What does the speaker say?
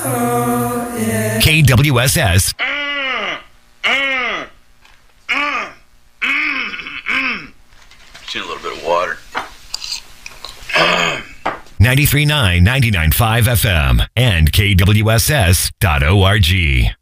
KWSS. Just need a little bit of water. 93.9, 99.5 FM and KWSS.org.